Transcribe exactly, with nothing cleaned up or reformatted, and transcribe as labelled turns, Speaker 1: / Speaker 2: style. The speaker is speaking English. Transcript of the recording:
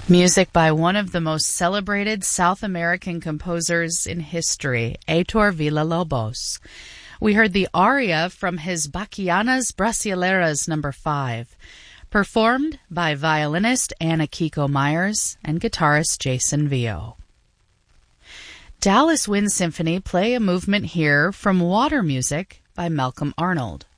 Speaker 1: Music by one of the most celebrated South American composers in history, Heitor Villa-Lobos. We heard the aria from his Bachianas Brasileiras number five, performed by violinist Anna Kiko Myers and guitarist Jason Vio. Dallas Wind Symphony play a movement here from Water Music by Malcolm Arnold.